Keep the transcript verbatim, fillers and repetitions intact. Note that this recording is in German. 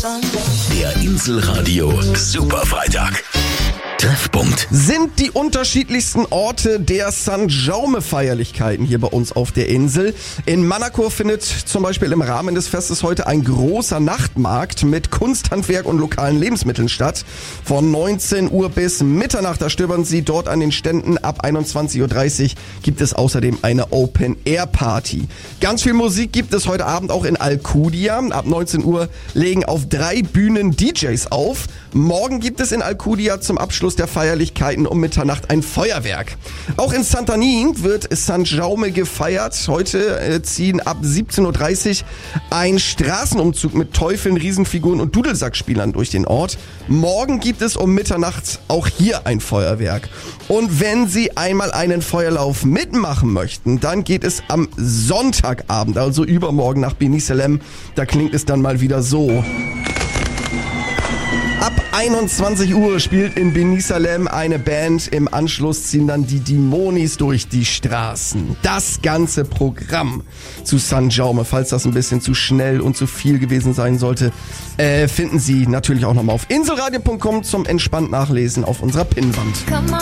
Der Inselradio Superfreitag. Treffpunkt. Sind die unterschiedlichsten Orte der Sankt Jaume-Feierlichkeiten hier bei uns auf der Insel. In Manacor findet zum Beispiel im Rahmen des Festes heute ein großer Nachtmarkt mit Kunsthandwerk und lokalen Lebensmitteln statt. Von neunzehn Uhr bis Mitternacht, da stöbern Sie dort an den Ständen. Ab einundzwanzig Uhr dreißig gibt es außerdem eine Open-Air-Party. Ganz viel Musik gibt es heute Abend auch in Alcudia. Ab neunzehn Uhr legen auf drei Bühnen D Js auf. Morgen gibt es in Alcudia zum Abschluss der Feierlichkeiten um Mitternacht ein Feuerwerk. Auch in Santanin wird Sankt Jaume gefeiert. Heute äh, ziehen ab siebzehn Uhr dreißig ein Straßenumzug mit Teufeln, Riesenfiguren und Dudelsackspielern durch den Ort. Morgen gibt es um Mitternacht auch hier ein Feuerwerk. Und wenn Sie einmal einen Feuerlauf mitmachen möchten, dann geht es am Sonntagabend, also übermorgen, nach Beni Salem. Da klingt es dann mal wieder so. Ab einundzwanzig Uhr spielt in Beni Salem eine Band. Im Anschluss ziehen dann die Dimonis durch die Straßen. Das ganze Programm zu Sankt Jaume, falls das ein bisschen zu schnell und zu viel gewesen sein sollte, äh, finden Sie natürlich auch nochmal auf inselradio punkt com zum entspannt Nachlesen auf unserer Pinnwand.